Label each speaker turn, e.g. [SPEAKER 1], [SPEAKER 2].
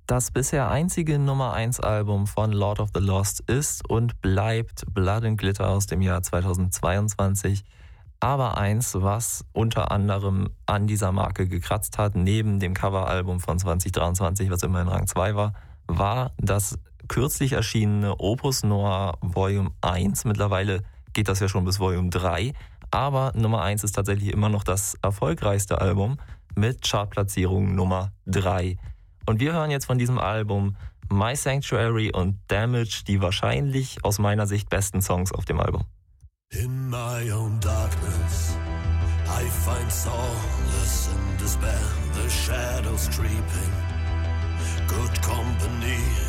[SPEAKER 1] Das bisher einzige Nummer-1-Album von Lord of the Lost ist und bleibt Blood and Glitter aus dem Jahr 2022. Aber eins, was unter anderem an dieser Marke gekratzt hat, neben dem Coveralbum von 2023, was immerhin Rang 2 war das kürzlich erschienene Opus Noir Volume 1. Mittlerweile geht das ja schon bis Volume 3. Aber Nummer 1 ist tatsächlich immer noch das erfolgreichste Album mit Chartplatzierung Nummer 3. Und wir hören jetzt von diesem Album My Sanctuary und Damage, die wahrscheinlich aus meiner Sicht besten Songs auf dem Album.
[SPEAKER 2] In my own darkness, I find solace in despair, the shadows creeping, good company.